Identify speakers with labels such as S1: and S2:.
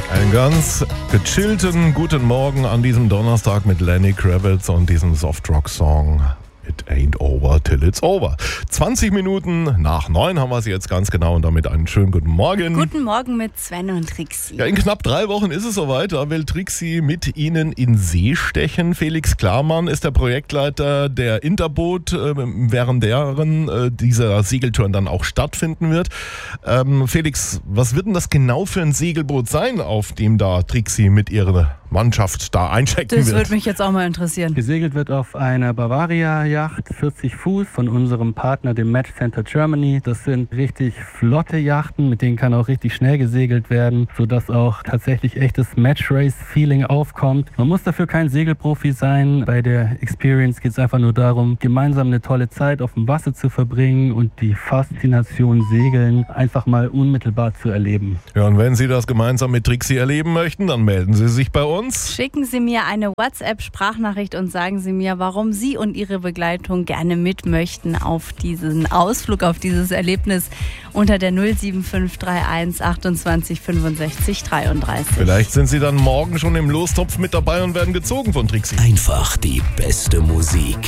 S1: Einen ganz gechillten guten Morgen an diesem Donnerstag mit Lenny Kravitz und diesem Softrock-Song It Ain't Over Till It's Over. 20 Minuten nach 9 haben wir es jetzt ganz genau und damit einen schönen guten Morgen.
S2: Guten Morgen mit Sven und Trixi.
S1: Ja, in knapp 3 Wochen ist es soweit. Da will Trixi mit Ihnen in See stechen. Felix Klarmann ist der Projektleiter der Interboot, während deren dieser Segeltouren dann auch stattfinden wird. Felix, was wird denn das genau für ein Segelboot sein, auf dem da Trixi mit ihrer Mannschaft da einchecken wird?
S2: Das würde mich jetzt auch mal interessieren.
S3: Gesegelt wird auf einer Bavaria-Yacht, 40 Fuß, von unserem Partner, dem Match Center Germany. Das sind richtig flotte Yachten, mit denen kann auch richtig schnell gesegelt werden, sodass auch tatsächlich echtes Match-Race-Feeling aufkommt. Man muss dafür kein Segelprofi sein. Bei der Experience geht es einfach nur darum, gemeinsam eine tolle Zeit auf dem Wasser zu verbringen und die Faszination Segeln einfach mal unmittelbar zu erleben.
S1: Ja, und wenn Sie das gemeinsam mit Trixi erleben möchten, dann melden Sie sich bei uns.
S2: Schicken Sie mir eine WhatsApp-Sprachnachricht und sagen Sie mir, warum Sie und Ihre Begleitung gerne mit möchten auf diesen Ausflug, auf dieses Erlebnis unter der 07531 28 65 33.
S1: Vielleicht sind Sie dann morgen schon im Lostopf mit dabei und werden gezogen von Trixi.
S4: Einfach die beste Musik.